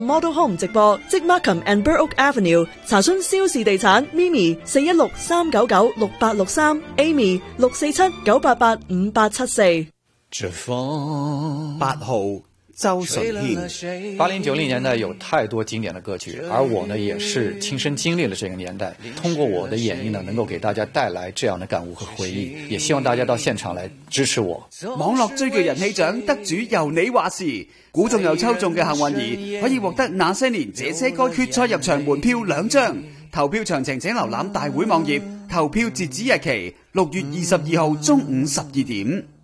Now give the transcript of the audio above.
Model Home 直播，即 Markham and Burrock Avenue。查詢蕭氏地產 Mimi 416-399-6863 Amy 647-988-5874。 这风 8號周順軒。 80、90年代有太多經典的歌曲，而我呢也是親身經歷了這個年代，通過我的演繹呢，能夠給大家帶來這樣的感悟和回憶，也希望大家到現場來支持我。 網絡追劇人氣獎得主由你話事，估中又抽中嘅幸運兒可以獲得那些年這些歌決賽入場門票2張，投票詳情請瀏覽大會網頁，投票截止日期6月22號中午12點。